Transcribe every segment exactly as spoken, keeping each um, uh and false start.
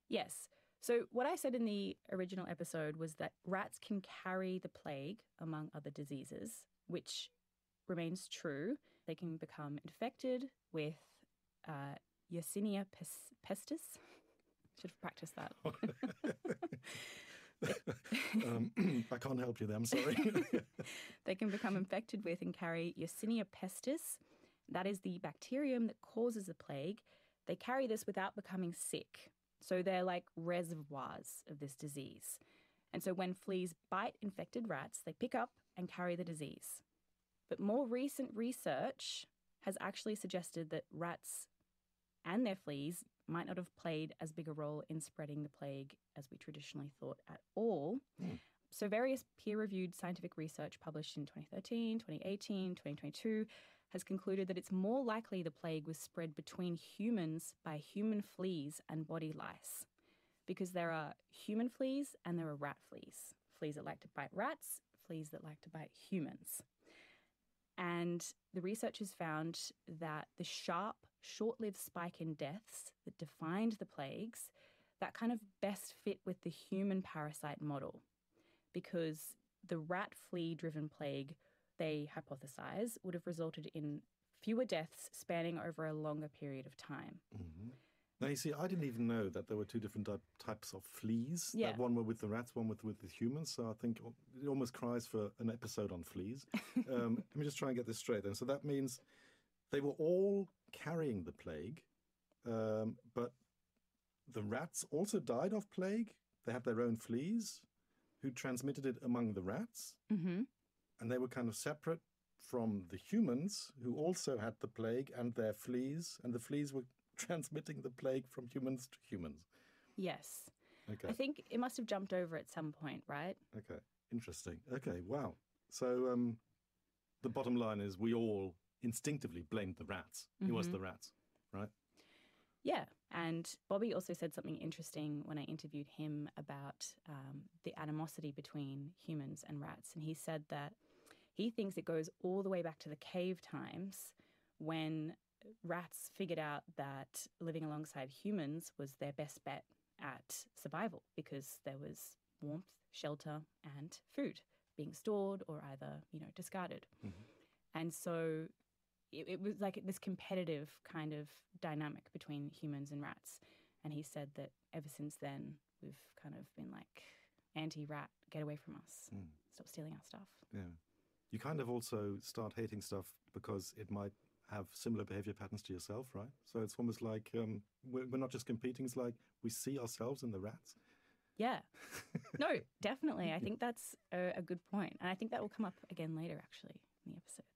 Yes. So what I said in the original episode was that rats can carry the plague, among other diseases, which remains true. They can become infected with uh, Yersinia pes- pestis. Should have practiced that. um, I can't help you there, I'm sorry. They can become infected with and carry Yersinia pestis. That is the bacterium that causes the plague. They carry this without becoming sick. So they're like reservoirs of this disease. And so when fleas bite infected rats, they pick up and carry the disease. But more recent research has actually suggested that rats and their fleas might not have played as big a role in spreading the plague as we traditionally thought at all. Mm. So various peer-reviewed scientific research published in twenty thirteen, twenty eighteen, twenty twenty-two has concluded that it's more likely the plague was spread between humans by human fleas and body lice, because there are human fleas and there are rat fleas. Fleas that like to bite rats, fleas that like to bite humans. And the researchers found that the sharp, short-lived spike in deaths that defined the plagues, that kind of best fit with the human parasite model, because the rat flea-driven plague, they hypothesize, would have resulted in fewer deaths spanning over a longer period of time. Mm-hmm. Now, you see, I didn't even know that there were two different type, types of fleas. Yeah. That one were with the rats, one with, with the humans. So I think it almost cries for an episode on fleas. um, let me just try and get this straight then. So that means they were all carrying the plague, um, but the rats also died of plague. They had their own fleas who transmitted it among the rats. Mm-hmm. And they were kind of separate from the humans who also had the plague and their fleas. And the fleas were transmitting the plague from humans to humans. Yes. Okay. I think it must have jumped over at some point, right? Okay. Interesting. Okay. Wow. So um, the bottom line is we all instinctively blamed the rats. Mm-hmm. It was the rats, right? Yeah. And Bobby also said something interesting when I interviewed him about um, the animosity between humans and rats. And he said that he thinks it goes all the way back to the cave times when rats figured out that living alongside humans was their best bet at survival, because there was warmth, shelter, and food being stored or either, you know, discarded. Mm-hmm. And so it, it was like this competitive kind of dynamic between humans and rats. And he said that ever since then, we've kind of been like, anti-rat, get away from us, mm. stop stealing our stuff. Yeah. You kind of also start hating stuff because it might have similar behavior patterns to yourself, right? So it's almost like um, we're, we're not just competing, it's like we see ourselves in the rats. Yeah. No, definitely. I think that's a, a good point. And I think that will come up again later, actually, in the episode.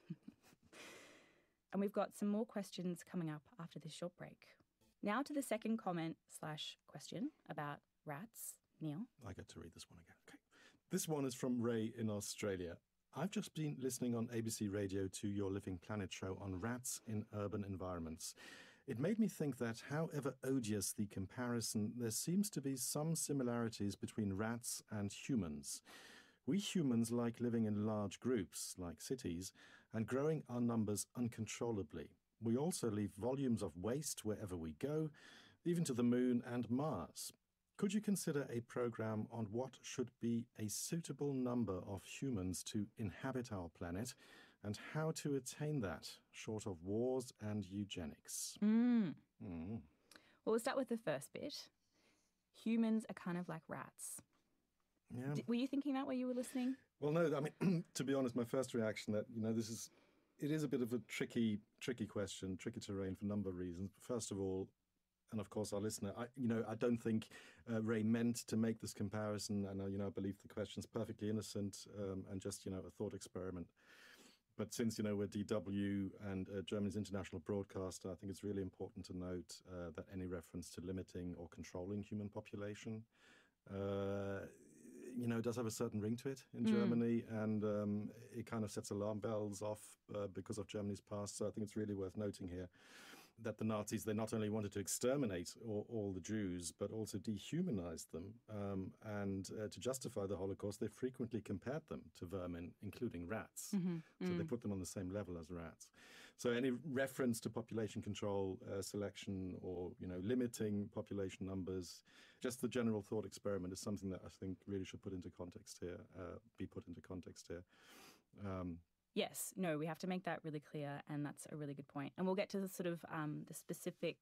And we've got some more questions coming up after this short break. Now to the second comment slash question about rats. Neil? I get to read this one again. Okay. This one is from Ray in Australia. I've just been listening on A B C Radio to your Living Planet show on rats in urban environments. It made me think that, however odious the comparison, there seems to be some similarities between rats and humans. We humans like living in large groups, like cities, and growing our numbers uncontrollably. We also leave volumes of waste wherever we go, even to the moon and Mars. Could you consider a program on what should be a suitable number of humans to inhabit our planet and how to attain that, short of wars and eugenics? Mm. Mm. Well, we'll start with the first bit. Humans are kind of like rats. Yeah. D- were you thinking that while you were listening? Well, no, I mean, to be honest, my first reaction that, you know, this is, it is a bit of a tricky, tricky question, tricky terrain for a number of reasons. First of all, and of course, our listener, I, you know, I don't think uh, Ray meant to make this comparison. And, uh, you know, I believe the question's perfectly innocent um, and just, you know, a thought experiment. But since, you know, we're D W and uh, Germany's international broadcaster, I think it's really important to note uh, that any reference to limiting or controlling human population, uh, you know, does have a certain ring to it in mm. Germany. And um, it kind of sets alarm bells off uh, because of Germany's past. So I think it's really worth noting here that the Nazis, they not only wanted to exterminate all, all the Jews, but also dehumanize them. Um, and uh, to justify the Holocaust, they frequently compared them to vermin, including rats. Mm-hmm. So mm. they put them on the same level as rats. So any reference to population control, uh, selection, or you know limiting population numbers, just the general thought experiment is something that I think really should put into context here, uh, be put into context here. Um, Yes, no, we have to make that really clear, and that's a really good point. And we'll get to the sort of um, the specific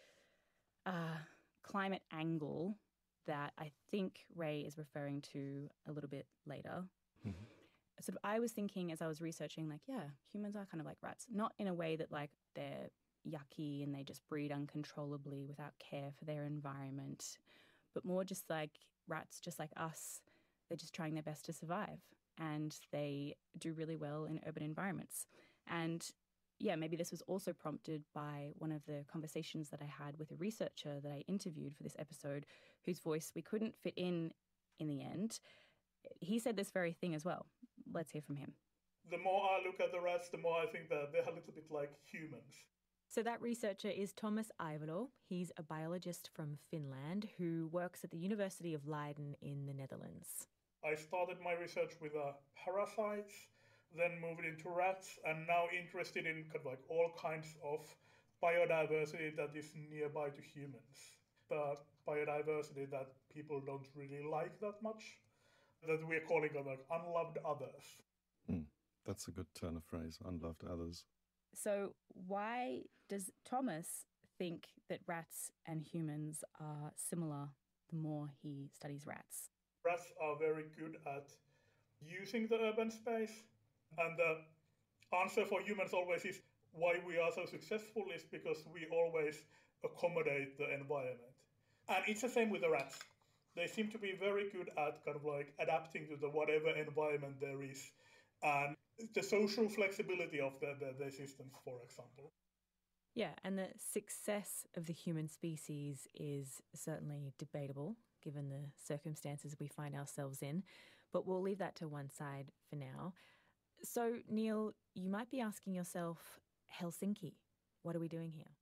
uh, climate angle that I think Ray is referring to a little bit later. mm-hmm. Sort of, I was thinking as I was researching, like, yeah, humans are kind of like rats, not in a way that like they're yucky and they just breed uncontrollably without care for their environment, but more just like rats, just like us. They're just trying their best to survive, and they do really well in urban environments. And yeah, maybe this was also prompted by one of the conversations that I had with a researcher that I interviewed for this episode, whose voice we couldn't fit in in the end. He said this very thing as well. Let's hear from him. The more I look at the rats, the more I think that they're a little bit like humans. So that researcher is Thomas Aivalo. He's a biologist from Finland who works at the University of Leiden in the Netherlands. I started my research with uh, parasites, then moved into rats, and now interested in kind of like all kinds of biodiversity that is nearby to humans. The biodiversity that people don't really like that much, that we're calling uh, like unloved others. Mm, that's a good turn of phrase, unloved others. So why does Thomas think that rats and humans are similar the more he studies rats? Rats are very good at using the urban space, and the answer for humans always is why we are so successful is because we always accommodate the environment. And it's the same with the rats. They seem to be very good at kind of like adapting to the whatever environment there is, and the social flexibility of their, their, their systems, for example. Yeah, and the success of the human species is certainly debatable, given the circumstances we find ourselves in, but we'll leave that to one side for now. So, Neil, you might be asking yourself, Helsinki, what are we doing here?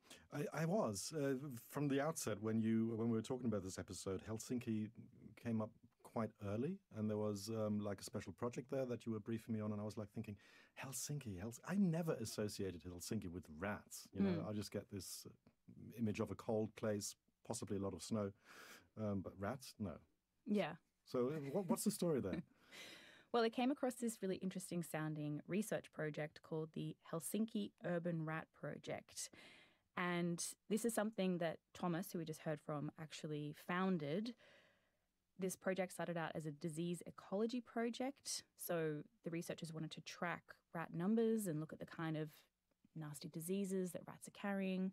I, I was uh, from the outset when you when we were talking about this episode. Helsinki came up quite early, and there was um, like a special project there that you were briefing me on, and I was like thinking, Helsinki, Hels- I never associated Helsinki with rats. You know, mm. I just get this image of a cold place, possibly a lot of snow, um, but rats, no. Yeah. So what, what's the story there? Well, it came across this really interesting sounding research project called the Helsinki Urban Rat Project. And this is something that Thomas, who we just heard from, actually founded. This project started out as a disease ecology project. So the researchers wanted to track rat numbers and look at the kind of nasty diseases that rats are carrying.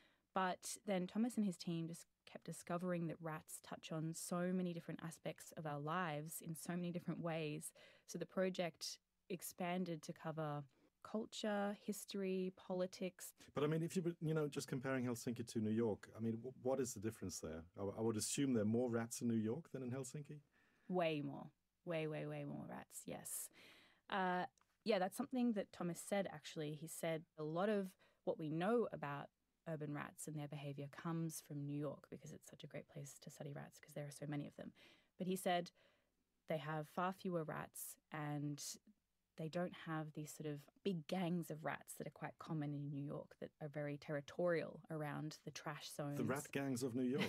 But then Thomas and his team just kept discovering that rats touch on so many different aspects of our lives in so many different ways. So the project expanded to cover culture, history, politics. But I mean, if you were, you know, just comparing Helsinki to New York, I mean, w- what is the difference there? I, w- I would assume there are more rats in New York than in Helsinki? Way more. Way, way, way more rats, yes. Uh, yeah, that's something that Thomas said, actually. He said a lot of what we know about urban rats and their behavior comes from New York because it's such a great place to study rats because there are so many of them. But he said they have far fewer rats and they don't have these sort of big gangs of rats that are quite common in New York that are very territorial around the trash zones. The rat gangs of New York.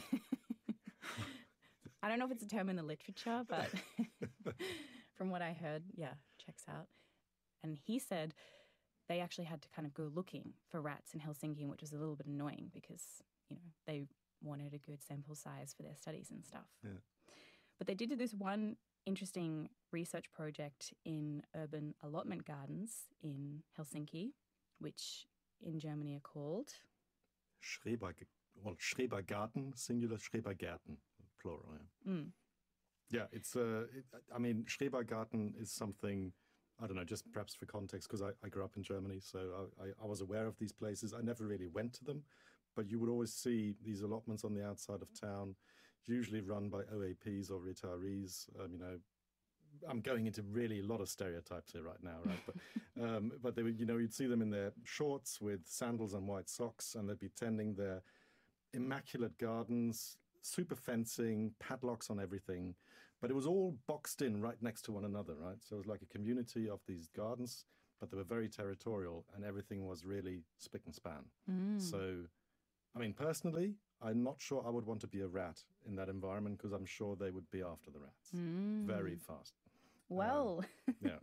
I don't know if it's a term in the literature, but from what I heard, yeah, checks out. And he said they actually had to kind of go looking for rats in Helsinki, which was a little bit annoying because, you know, they wanted a good sample size for their studies and stuff. Yeah. But they did do this one interesting research project in urban allotment gardens in Helsinki, which in Germany are called Schreber, well, Schrebergarten, singular, Schrebergärten, plural. Yeah, mm. yeah it's. Uh, it, I mean, Schrebergarten is something. I don't know, just perhaps for context, because I, I grew up in Germany, so I, I, I was aware of these places. I never really went to them, but you would always see these allotments on the outside of town, usually run by O A Ps or retirees. Um, you know, I'm going into really a lot of stereotypes here right now, right? But um, but they would, you know, you'd see them in their shorts with sandals and white socks, and they'd be tending their immaculate gardens, super fencing, padlocks on everything. But it was all boxed in right next to one another, right? So it was like a community of these gardens but they were very territorial and everything was really spick and span. Mm. So, I mean, personally, I'm not sure I would want to be a rat in that environment because I'm sure they would be after the rats Mm. very fast. Well, Um, yeah.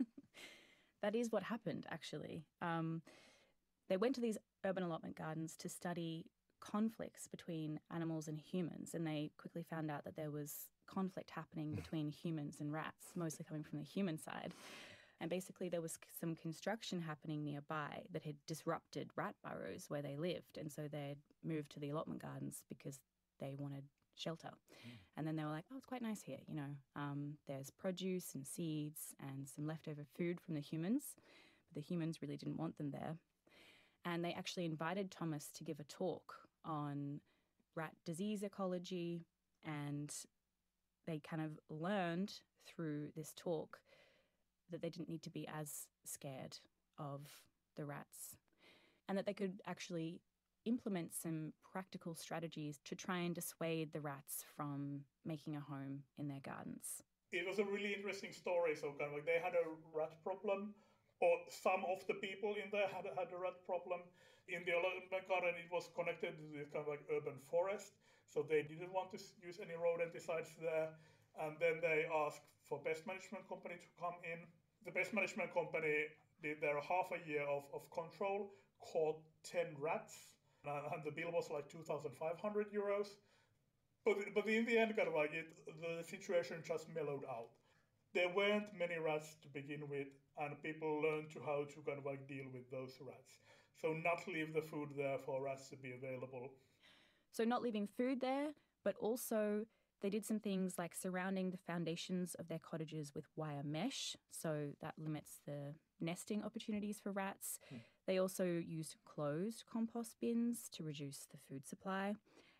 that is what happened, actually. Um, they went to these urban allotment gardens to study conflicts between animals and humans, and they quickly found out that there was conflict happening between humans and rats, mostly coming from the human side. And basically there was some construction happening nearby that had disrupted rat burrows where they lived, and so they'd moved to the allotment gardens because they wanted shelter. Mm. And then they were like, oh, it's quite nice here, you know. Um, there's produce and seeds and some leftover food from the humans, but the humans really didn't want them there. And they actually invited Thomas to give a talk on rat disease ecology, and they kind of learned through this talk that they didn't need to be as scared of the rats and that they could actually implement some practical strategies to try and dissuade the rats from making a home in their gardens. It was a really interesting story. So kind of like they had a rat problem, or some of the people in there had, had a rat problem. In the allotment garden, it was connected to this kind of like urban forest, so they didn't want to use any rodenticides there. And then they asked for pest management company to come in. The pest management company did their half a year of, of control, caught ten rats, and the bill was like two thousand five hundred euros. But, but in the end, kind of like it, the situation just mellowed out. There weren't many rats to begin with, and people learned to how to kind of like deal with those rats. So not leave the food there for rats to be available. So not leaving food there, but also they did some things like surrounding the foundations of their cottages with wire mesh, so that limits the nesting opportunities for rats. Hmm. They also used closed compost bins to reduce the food supply.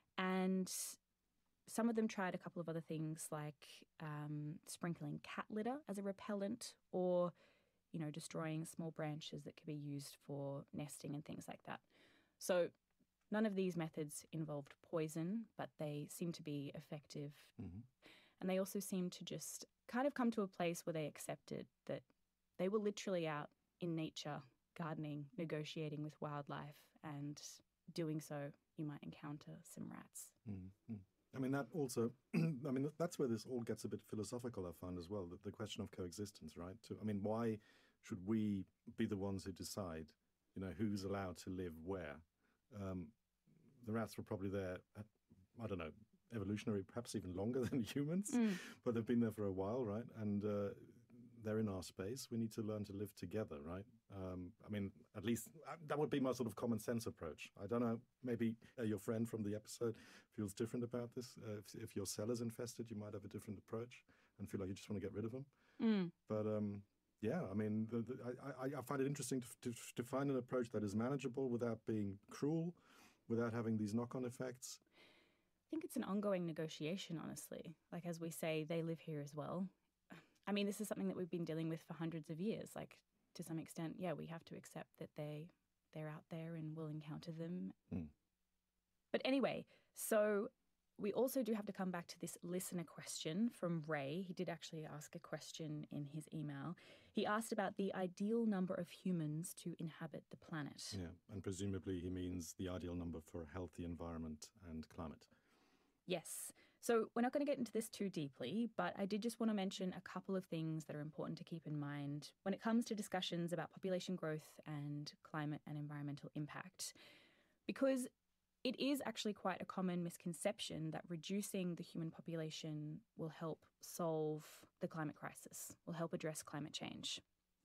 And some of them tried a couple of other things like um, sprinkling cat litter as a repellent, or you know, destroying small branches that could be used for nesting and things like that. So none of these methods involved poison, but they seem to be effective. Mm-hmm. And they also seem to just kind of come to a place where they accepted that they were literally out in nature, gardening, negotiating with wildlife, and doing so, you might encounter some rats. Mm-hmm. I mean, that also, I mean, that's where this all gets a bit philosophical, I find as well, the, the question of coexistence, right? To, I mean, why should we be the ones who decide, you know, who's allowed to live where? Um, the rats were probably there, at, I don't know, evolutionary, perhaps even longer than humans, mm. but they've been there for a while, right? And uh, they're in our space. We need to learn to live together, right? Um, I mean, at least uh, that would be my sort of common sense approach. I don't know, maybe uh, your friend from the episode feels different about this. Uh, if, if your cellar's infested, you might have a different approach and feel like you just want to get rid of them. Mm. But um, yeah, I mean, the, the, I, I find it interesting to, to, to find an approach that is manageable without being cruel, without having these knock-on effects. I think it's an ongoing negotiation, honestly. Like, as we say, they live here as well. I mean, this is something that we've been dealing with for hundreds of years. Like, to some extent, yeah, we have to accept that they, they're out there and we'll encounter them. Mm. But anyway, so we also do have to come back to this listener question from Ray. He did actually ask a question in his email. He asked about the ideal number of humans to inhabit the planet. Yeah, and presumably he means the ideal number for a healthy environment and climate. Yes. So we're not going to get into this too deeply, but I did just want to mention a couple of things that are important to keep in mind when it comes to discussions about population growth and climate and environmental impact. Because it is actually quite a common misconception that reducing the human population will help solve the climate crisis, will help address climate change.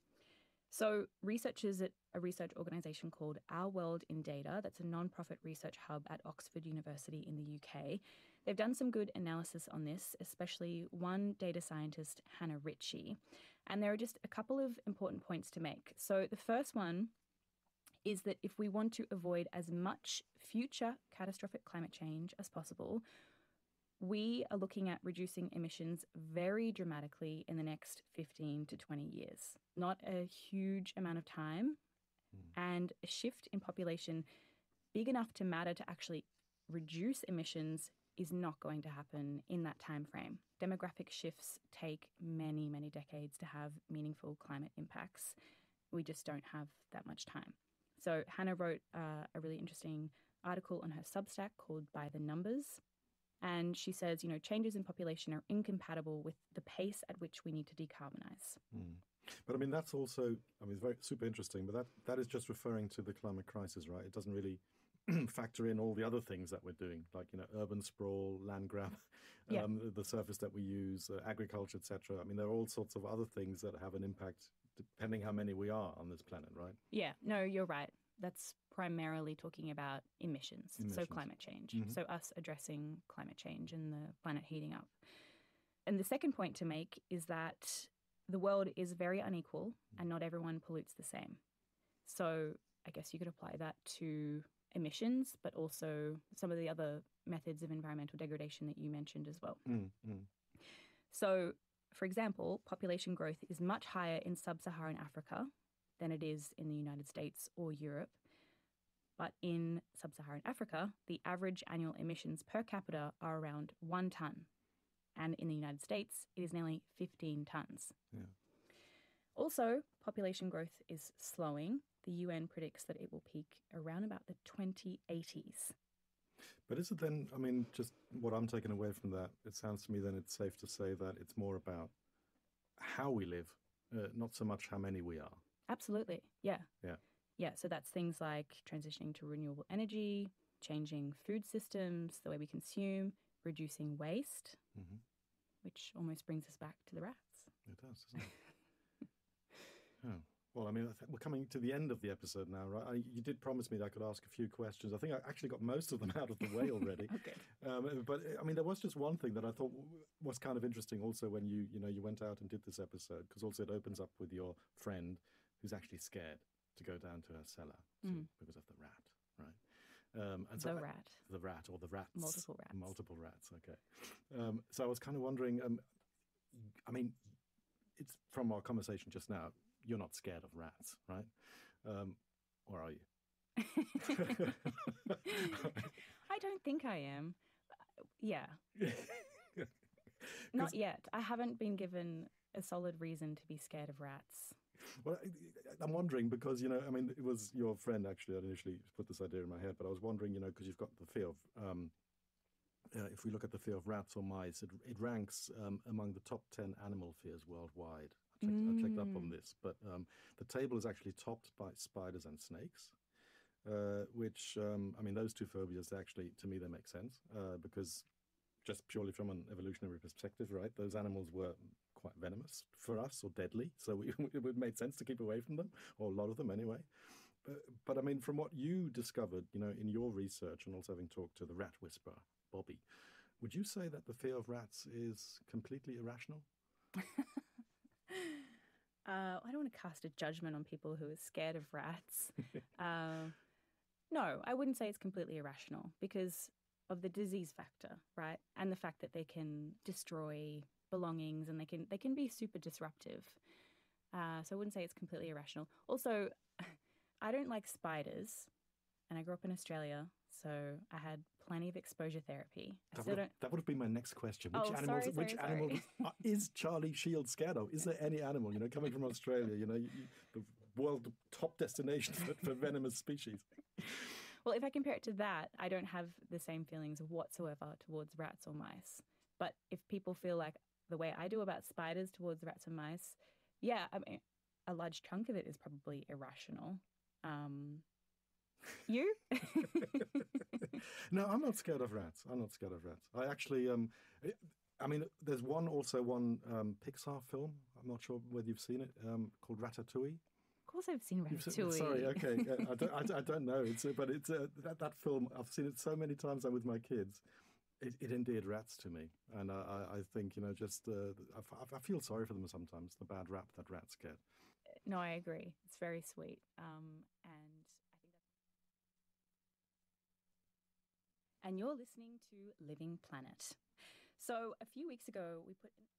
So researchers at a research organisation called Our World in Data, that's a non-profit research hub at Oxford University in the U K, they've done some good analysis on this, especially one data scientist, Hannah Ritchie. And there are just a couple of important points to make. So the first one is that if we want to avoid as much future catastrophic climate change as possible, we are looking at reducing emissions very dramatically in the next fifteen to twenty years. Not a huge amount of time, mm. and a shift in population big enough to matter to actually reduce emissions is not going to happen in that time frame. Demographic shifts take many, many decades to have meaningful climate impacts. We just don't have that much time. So Hannah wrote uh, a really interesting article on her Substack called By the Numbers. And she says, you know, changes in population are incompatible with the pace at which we need to decarbonize. Mm. But I mean, that's also, I mean, it's very super interesting, but that, that is just referring to the climate crisis, right? It doesn't really factor in all the other things that we're doing, like, you know, urban sprawl, land grab, um, Yeah. the surface that we use, uh, agriculture, et cetera. I mean, there are all sorts of other things that have an impact depending how many we are on this planet, right? Yeah, no, you're right. That's primarily talking about emissions, so Emissions. climate change. Mhm. So us addressing climate change and the planet heating up. And the second point to make is that the world is very unequal and not everyone pollutes the same. So I guess you could apply that to emissions, but also some of the other methods of environmental degradation that you mentioned as well. Mm, mm. So, for example, population growth is much higher in sub-Saharan Africa than it is in the United States or Europe. But in sub-Saharan Africa, the average annual emissions per capita are around one tonne. And in the United States, it is nearly fifteen tonnes. Yeah. Also, population growth is slowing. The U N predicts that it will peak around about the twenty eighties. But is it then, I mean, just what I'm taking away from that, it sounds to me then it's safe to say that it's more about how we live, uh, not so much how many we are. Absolutely. Yeah. Yeah. Yeah. So that's things like transitioning to renewable energy, changing food systems, the way we consume, reducing waste, Mm-hmm. which almost brings us back to the rats. It does, doesn't it? Oh. Well, I mean, I th- we're coming to the end of the episode now, right? I, you did promise me that I could ask a few questions. I think I actually got most of them out of the way already. Okay. Um, but I mean, there was just one thing that I thought w- was kind of interesting also when you, you know, you went out and did this episode, because also it opens up with your friend who's actually scared to go down to her cellar to, Mm. because of the rat, right? Um, and The so I- rat. the rat or the rats. Multiple rats. Multiple rats, okay. Um, so I was kind of wondering, um, I mean, it's from our conversation just now, you're not scared of rats, right? Um, or are you? I don't think I am. Uh, Yeah. Not yet. I haven't been given a solid reason to be scared of rats. Well, I- I'm wondering because, you know, I mean, it was your friend actually that initially put this idea in my head, but I was wondering, you know, because you've got the fear of, um, uh, if we look at the fear of rats or mice, it, it ranks um, among the top ten animal fears worldwide. I checked, I checked up on Mm. this, but um, the table is actually topped by spiders and snakes, uh, which, um, I mean, those two phobias actually, to me, they make sense uh, because just purely from an evolutionary perspective, right, those animals were quite venomous for us or deadly, so we, it made sense to keep away from them, or a lot of them anyway. But, but I mean, from what you discovered, you know, in your research and also having talked to the rat whisperer, Bobby, would you say that the fear of rats is completely irrational? Uh, I don't want to cast a judgment on people who are scared of rats. uh, no, I wouldn't say it's completely irrational because of the disease factor, right? And the fact that they can destroy belongings and they can they can be super disruptive. Uh, so I wouldn't say it's completely irrational. Also, I don't like spiders, and I grew up in Australia, so I had plenty of exposure therapy. I That still would, have, don't. that would have been my next question. Which Oh, animals? sorry, which sorry, animal sorry. uh, is Charlie Shields scared of? Is there any animal? You know, coming from Australia, you know, you, you, the world top destination for, for venomous species. Well, if I compare it to that, I don't have the same feelings whatsoever towards rats or mice. But if people feel like the way I do about spiders towards rats and mice, yeah, I mean, a large chunk of it is probably irrational. Um, you? No, I'm not scared of rats. I'm not scared of rats. I actually, um, I mean, there's one also one um, Pixar film. I'm not sure whether you've seen it, um, called Ratatouille. Of course, I've seen You've seen- Ratatouille. Sorry, okay. uh, I, don't, I, don't- I don't know. It's uh, but it's uh, that that film. I've seen it so many times. I'm with my kids. It, it endeared rats to me, and I, I, I think you know, just uh, I, f- I feel sorry for them sometimes. The bad rap that rats get. No, I agree. It's very sweet. Um, and I think that's... And you're listening to Living Planet. So a few weeks ago, we put an